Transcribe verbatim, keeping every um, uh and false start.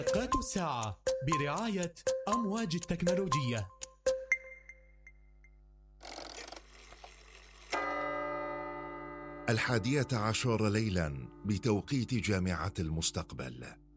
دقات الساعة برعاية أمواج التكنولوجية. الحادية عشر ليلا بتوقيت جامعة المستقبل.